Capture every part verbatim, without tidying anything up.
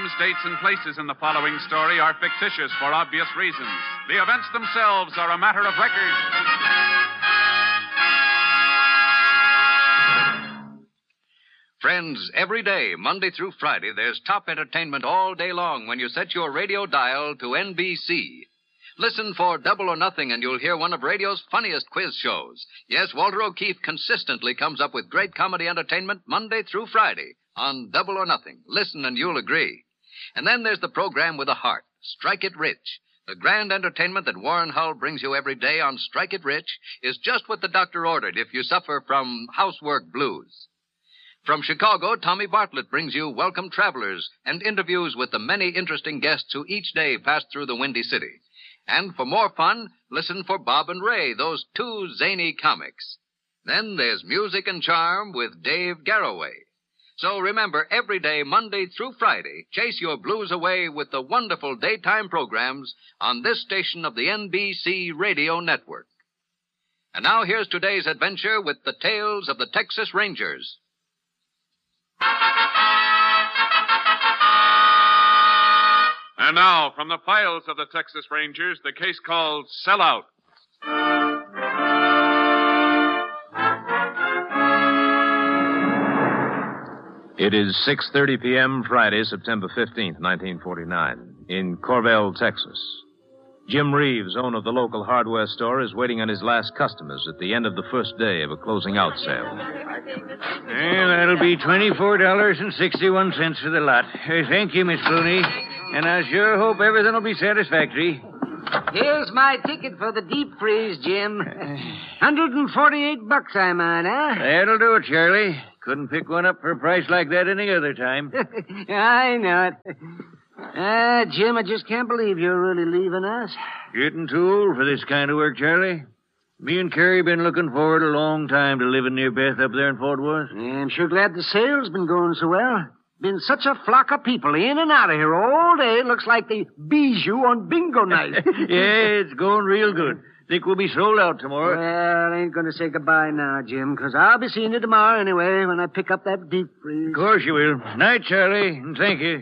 names, dates, and places in the following story are fictitious for obvious reasons. The events themselves are a matter of record. Friends, every day, Monday through Friday, there's top entertainment all day long when you set your radio dial to N B C. Listen for Double or Nothing, and you'll hear one of radio's funniest quiz shows. Yes, Walter O'Keefe consistently comes up with great comedy entertainment Monday through Friday on Double or Nothing. Listen, and you'll agree. And then there's the program with a heart, Strike It Rich. The grand entertainment that Warren Hull brings you every day on Strike It Rich is just what the doctor ordered if you suffer from housework blues. From Chicago, Tommy Bartlett brings you Welcome Travelers and interviews with the many interesting guests who each day pass through the Windy City. And for more fun, listen for Bob and Ray, those two zany comics. Then there's Music and Charm with Dave Garroway. So remember, every day, Monday through Friday, chase your blues away with the wonderful daytime programs on this station of the N B C Radio Network. And now here's today's adventure with the tales of the Texas Rangers. And now, from the files of the Texas Rangers, the case called Sellout. It is six thirty p.m. Friday, September fifteenth, nineteen forty-nine, in Corvell, Texas. Jim Reeves, owner of the local hardware store, is waiting on his last customers at the end of the first day of a closing out sale. Well, that'll be twenty-four dollars and sixty-one cents for the lot. Uh, thank you, Miss Clooney. And I sure hope everything will be satisfactory. Here's my ticket for the deep freeze, Jim. one hundred forty-eight bucks I'm on, huh? That'll do it, Charlie. Couldn't pick one up for a price like that any other time. I know it. Ah, Jim, I just can't believe you're really leaving us. Getting too old for this kind of work, Charlie. Me and Carrie been looking forward a long time to living near Beth up there in Fort Worth. Yeah, I'm sure glad the sale's been going so well. Been such a flock of people in and out of here all day. Looks like the bijou on bingo night. Yeah, it's going real good. Think we'll be sold out tomorrow. Well, I ain't going to say goodbye now, Jim, because I'll be seeing you tomorrow anyway when I pick up that deep freeze. Of course you will. Night, Charlie, and thank you.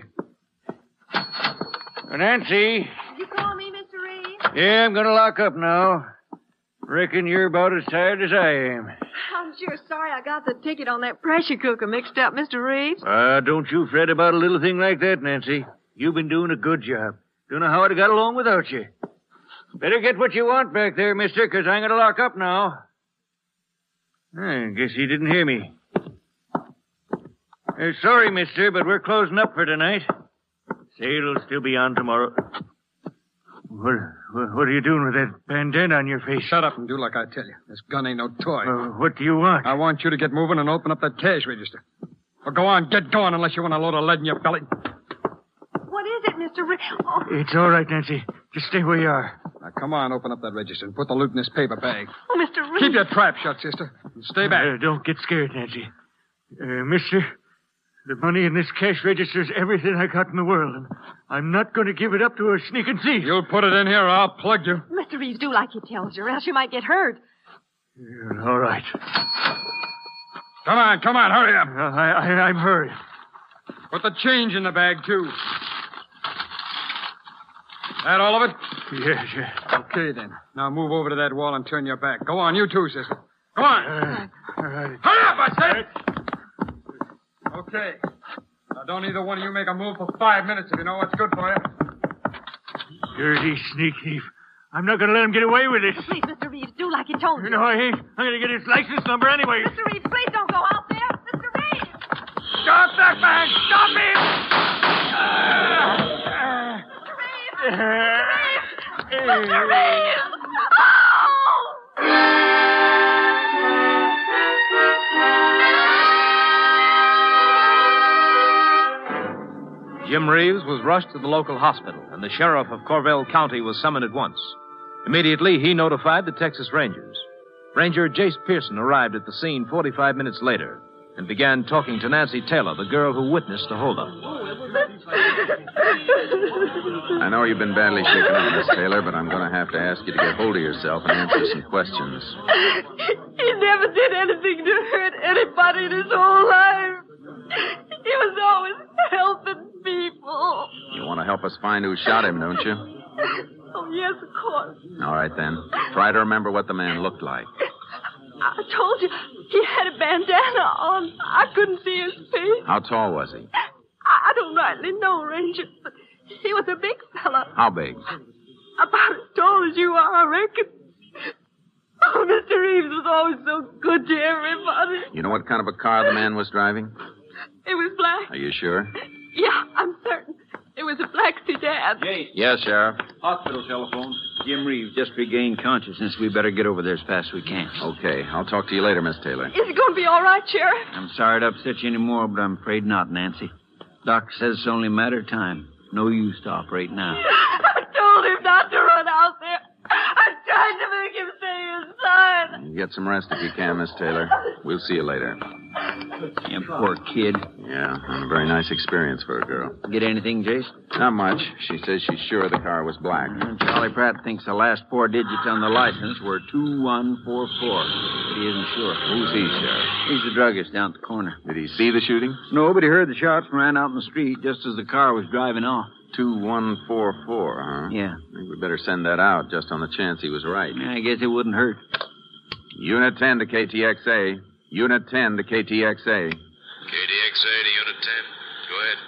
Nancy. Did you call me, Mister Reeves? Yeah, I'm going to lock up now. Reckon you're about as tired as I am. I'm sure sorry I got the ticket on that pressure cooker mixed up, Mister Reeves. Ah, uh, don't you fret about a little thing like that, Nancy. You've been doing a good job. Don't know how I'd have got along without you. Better get what you want back there, mister, because I'm going to lock up now. I guess he didn't hear me. Uh, sorry, mister, but we're closing up for tonight. Sale'll still be on tomorrow. What, what, what are you doing with that bandana on your face? Shut up and do like I tell you. This gun ain't no toy. Uh, what do you want? I want you to get moving and open up that cash register. Well, go on, get going unless you want a load of lead in your belly. What is it, Mister Reeves? Oh. It's all right, Nancy. Just stay where you are. Now, come on, open up that register and put the loot in this paper bag. Oh, Mister Reeves. Keep your trap shut, sister. And stay back. Uh, don't get scared, Nancy. Uh, mister, the money in this cash register is everything I got in the world, and I'm not going to give it up to a sneaking thief. You'll put it in here or I'll plug you. Mister Reeves, do like he tells you, or else you might get hurt. Uh, all right. Come on, come on, hurry up. Uh, I, I, I'm hurrying. Put the change in the bag, too. That all of it? Yes, yes. Okay, then. Now move over to that wall and turn your back. Go on, you too, sister. Go on. Uh, all right. Hurry up, I said! Okay. Now, don't either one of you make a move for five minutes if you know what's good for you. Dirty sneak thief. I'm not going to let him get away with this. Please, Mister Reeves, do like he told you. No, I ain't. I'm going to get his license number anyway. Mister Reeves, please don't go out there. Mister Reeves! Stop that man! Stop him! Mister Reeves! Mister Reeves! Oh! Jim Reeves was rushed to the local hospital, and the sheriff of Corvell County was summoned at once. Immediately, he notified the Texas Rangers. Ranger Jace Pearson arrived at the scene forty-five minutes later and began talking to Nancy Taylor, the girl who witnessed the holdup. I know you've been badly shaken up, Miss Taylor, but I'm going to have to ask you to get hold of yourself and answer some questions. He never did anything to hurt anybody in his whole life. He was always helping people. want to help us find who shot him, don't you? Oh, yes, of course. All right, then. Try to remember what the man looked like. I told you, he had a bandana on. I couldn't see his face. How tall was he? I, I don't rightly know, Ranger, but he was a big fella. How big? About as tall as you are, I reckon. Oh, Mister Reeves was always so good to everybody. You know what kind of a car the man was driving? It was black. Are you sure? Yeah, I'm certain. It was a black sedan. Jay. Yes, Sheriff. Hospital telephone. Jim Reeves just regained consciousness. We better get over there as fast as we can. Okay. I'll talk to you later, Miss Taylor. Is it going to be all right, Sheriff? I'm sorry to upset you anymore, but I'm afraid not, Nancy. Doctor says it's only a matter of time. No use to operate now. I told him not to run out there. I tried to make him stay inside. You get some rest if you can, Miss Taylor. We'll see you later. You poor kid. Yeah, and a very nice experience for a girl. Get anything, Jace? Not much. She says she's sure the car was black. Uh, Charlie Pratt thinks the last four digits on the license were two one four four, but he isn't sure. Who's he, Sheriff? He's the druggist down at the corner. Did he see the shooting? No, but he heard the shots and ran out in the street just as the car was driving off. two one four four, huh? Yeah. I think we better send that out just on the chance he was right. Yeah, I guess it wouldn't hurt. Unit ten to K T X A. Unit ten to K T X A. K T X A to Unit ten. Go ahead.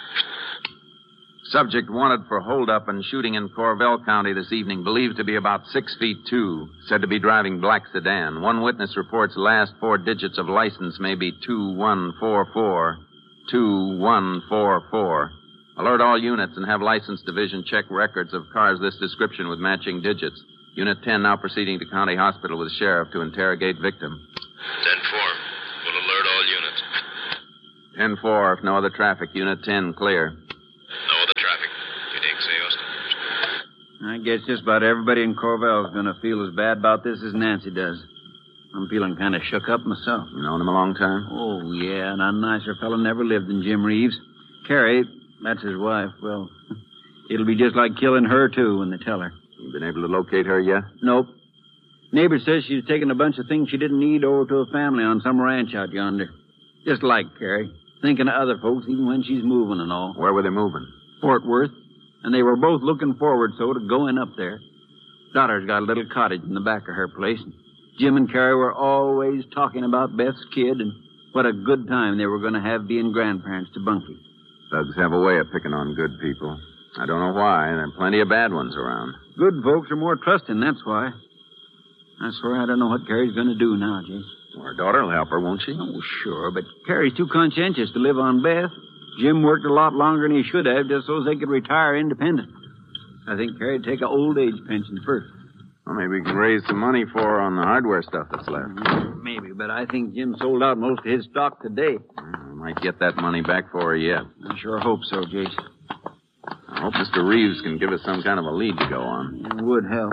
Subject wanted for holdup and shooting in Corvell County this evening, believed to be about six feet two, said to be driving black sedan. One witness reports last four digits of license may be two one four four. two one four four. Alert all units and have license division check records of cars this description with matching digits. Unit ten now proceeding to County Hospital with sheriff to interrogate victim. ten four. We'll alert all units. ten four, if no other traffic. Unit ten, clear. No other traffic. K T X A, Austin. I guess just about everybody in Corvell is going to feel as bad about this as Nancy does. I'm feeling kind of shook up myself. You known him a long time? Oh, yeah, and a nicer fellow never lived than Jim Reeves. Carrie, that's his wife. Well, it'll be just like killing her, too, when they tell her. You been able to locate her yet? Nope. Neighbor says she's taken a bunch of things she didn't need over to a family on some ranch out yonder. Just like Carrie. Thinking of other folks even when she's moving and all. Where were they moving? Fort Worth. And they were both looking forward so to going up there. Daughter's got a little cottage in the back of her place. Jim and Carrie were always talking about Beth's kid and what a good time they were going to have being grandparents to Bunky. Thugs have a way of picking on good people. I don't know why. There are plenty of bad ones around. Good folks are more trusting, that's why. I swear I don't know what Carrie's going to do now, Jay. Well, her daughter will help her, won't she? Oh, sure, but Carrie's too conscientious to live on Beth. Jim worked a lot longer than he should have just so they could retire independent. I think Carrie'd take an old age pension first. Well, maybe we can raise some money for her on the hardware stuff that's left. Maybe, but I think Jim sold out most of his stock today. Well, we might get that money back for her yet. I sure hope so, Jason. I hope Mister Reeves can give us some kind of a lead to go on. It would help.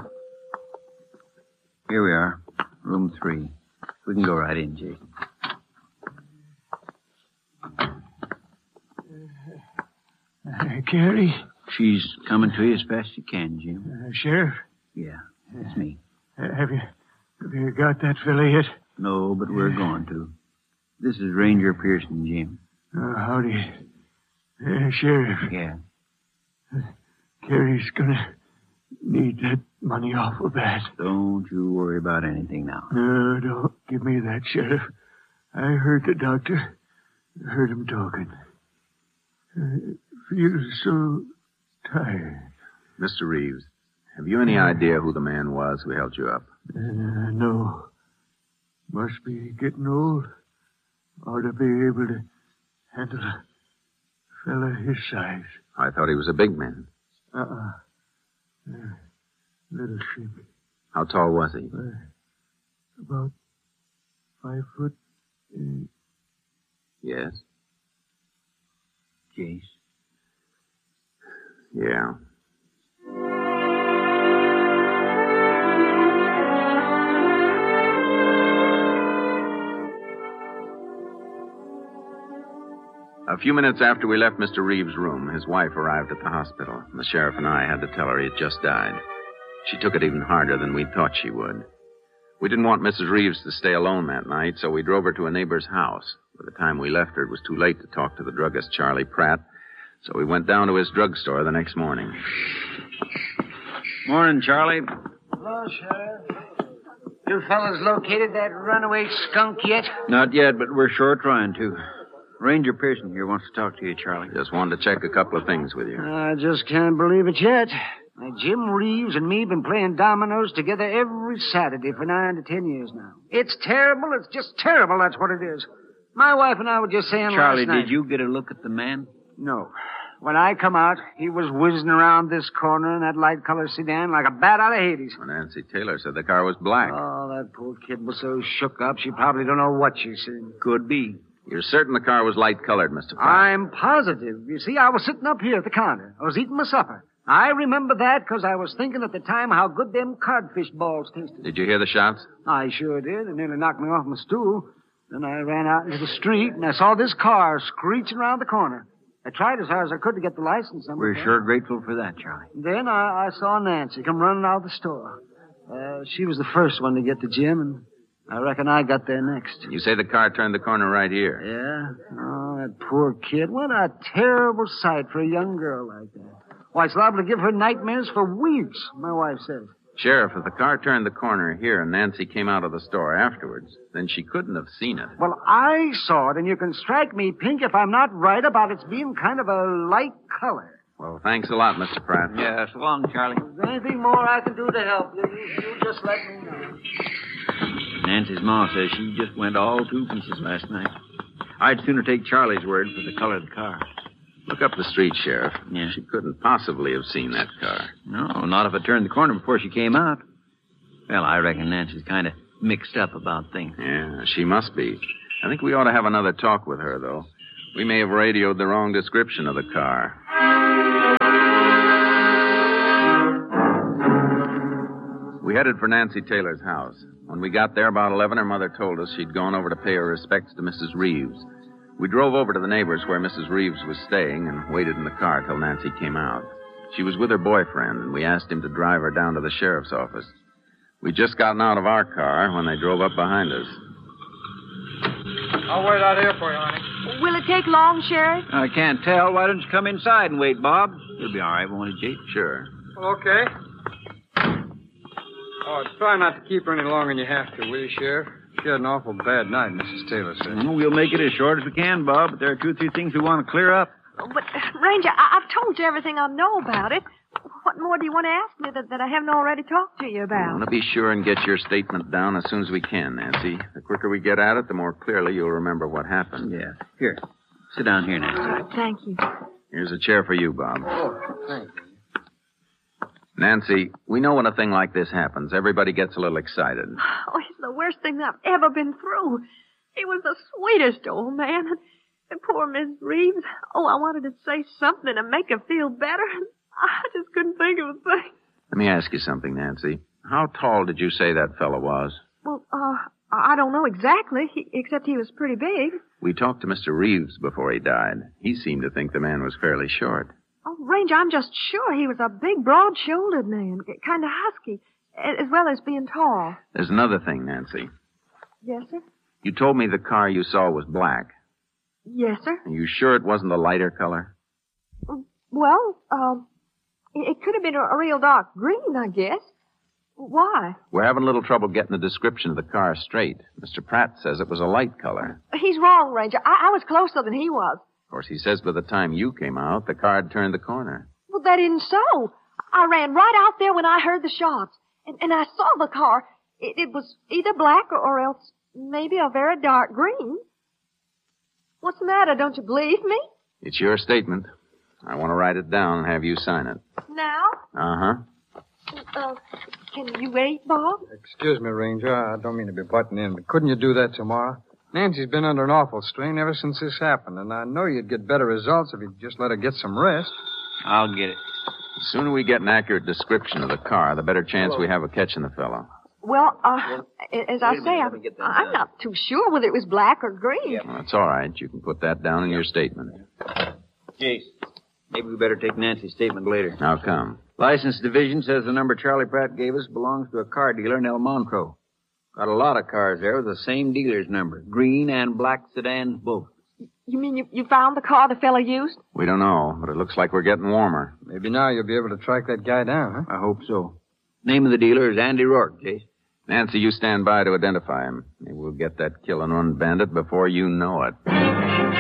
Here we are, room three. We can go right in, Jason. Uh, Carrie? She's coming to you as fast as she can, Jim. Uh, Sheriff? Yeah, it's me. Uh, have you have you got that fella yet? No, but we're going to. This is Ranger Pearson, Jim. Uh, howdy. Uh, Sheriff. Yeah. Uh, Carrie's gonna need that money awful bad. Don't you worry about anything now. No, don't give me that, Sheriff. I heard the doctor. I heard him talking. I feel so tired. Mister Reeves, have you any idea who the man was who held you up? Uh, no. Must be getting old. Ought to be able to handle a fella his size. I thought he was a big man. Uh-uh. Uh, little shrimp. How tall was he? Uh, about five foot. Uh, yes. Jace. Yeah. A few minutes after we left Mister Reeves' room, his wife arrived at the hospital. The sheriff and I had to tell her he had just died. She took it even harder than we thought she would. We didn't want Missus Reeves to stay alone that night, so we drove her to a neighbor's house. By the time we left her, it was too late to talk to the druggist, Charlie Pratt, So we went down to his drugstore the next morning. Morning, Charlie. Hello, Sheriff. You fellas located that runaway skunk yet? Not yet, but we're sure trying to. Ranger Pearson here wants to talk to you, Charlie. Just wanted to check a couple of things with you. I just can't believe it yet. Now, Jim Reeves and me been playing dominoes together every Saturday for nine to ten years now. It's terrible. It's just terrible. That's what it is. My wife and I were just saying Charlie, last night... did you get a look at the man? No. When I come out, he was whizzing around this corner in that light-colored sedan like a bat out of Hades. Well, Nancy Taylor said the car was black. Oh, that poor kid was so shook up, she probably don't know what she's seen. Could be. You're certain the car was light-colored, Mister Pratt? I'm positive. You see, I was sitting up here at the counter. I was eating my supper. I remember that because I was thinking at the time how good them codfish balls tasted. Did you hear the shots? I sure did. It nearly knocked me off my stool. Then I ran out into the street, and I saw this car screeching around the corner. I tried as hard as I could to get the license number. We're sure grateful for that, Charlie. Then I, I saw Nancy come running out of the store. Uh, she was the first one to get to Jim, and I reckon I got there next. You say the car turned the corner right here? Yeah. Oh, that poor kid. What a terrible sight for a young girl like that. Why, it's liable to give her nightmares for weeks, my wife says. Sheriff, if the car turned the corner here and Nancy came out of the store afterwards, then she couldn't have seen it. Well, I saw it, and you can strike me pink if I'm not right about its being kind of a light color. Well, thanks a lot, Mister Pratt. Yeah, so long, Charlie. Is there anything more I can do to help you? You, you just let me know. Nancy's ma says she just went all two pieces last night. I'd sooner take Charlie's word for the color of the car. Look up the street, Sheriff. Yeah. She couldn't possibly have seen that car. No, not if it turned the corner before she came out. Well, I reckon Nancy's kind of mixed up about things. Yeah, she must be. I think we ought to have another talk with her, though. We may have radioed the wrong description of the car. We headed for Nancy Taylor's house. When we got there about eleven, her mother told us she'd gone over to pay her respects to Missus Reeves. We drove over to the neighbors where Missus Reeves was staying and waited in the car till Nancy came out. She was with her boyfriend, and we asked him to drive her down to the sheriff's office. We'd just gotten out of our car when they drove up behind us. I'll wait out here for you, honey. Will it take long, Sheriff? I can't tell. Why don't you come inside and wait, Bob? You'll be all right, won't it, Jake? Sure. Well, okay. Oh, try not to keep her any longer than you have to, will you, Sheriff? She had an awful bad night, Missus Taylor said. Mm, we'll make it as short as we can, Bob, but there are two or three things we want to clear up. Oh, but, uh, Ranger, I- I've told you everything I know about it. What more do you want to ask me that, that I haven't already talked to you I about? want to be sure and get your statement down as soon as we can, Nancy. The quicker we get at it, the more clearly you'll remember what happened. Yeah. Here. Sit down here, Nancy. Uh, thank you. Here's a chair for you, Bob. Oh, thank you. Nancy, we know when a thing like this happens, everybody gets a little excited. Oh, it's the worst thing I've ever been through. He was the sweetest old man. And poor Miss Reeves. Oh, I wanted to say something to make her feel better. I just couldn't think of a thing. Let me ask you something, Nancy. How tall did you say that fellow was? Well, uh, I don't know exactly, he, except he was pretty big. We talked to Mister Reeves before he died. He seemed to think the man was fairly short. Oh, Ranger, I'm just sure he was a big, broad-shouldered man, kind of husky, as well as being tall. There's another thing, Nancy. Yes, sir? You told me the car you saw was black. Yes, sir. Are you sure it wasn't a lighter color? Well, um, it, it could have been a, a real dark green, I guess. Why? We're having a little trouble getting the description of the car straight. Mister Pratt says it was a light color. He's wrong, Ranger. I, I was closer than he was. Of course, he says by the time you came out, the car had turned the corner. Well, that isn't so. I ran right out there when I heard the shots, and, and I saw the car. It, it was either black or, or else maybe a very dark green. What's the matter? Don't you believe me? It's your statement. I want to write it down and have you sign it. Now? Uh-huh. Uh, can you wait, Bob? Excuse me, Ranger. I don't mean to be butting in, but couldn't you do that tomorrow? Nancy's been under an awful strain ever since this happened, and I know you'd get better results if you'd just let her get some rest. I'll get it. The sooner we get an accurate description of the car, the better chance we have of catching the fellow. Well, uh, as I say, I'm, I'm not too sure whether it was black or green. Well, that's all right. You can put that down in your statement. Jace, maybe we better take Nancy's statement later. How come? License division says the number Charlie Pratt gave us belongs to a car dealer in El Montreux. Got a lot of cars there with the same dealer's number. Green and black sedans both. You mean you, you found the car the fella used? We don't know, but it looks like we're getting warmer. Maybe now you'll be able to track that guy down, huh? I hope so. Name of the dealer is Andy Rourke, Jace. Nancy, you stand by to identify him. Maybe we'll get that kill and run bandit before you know it.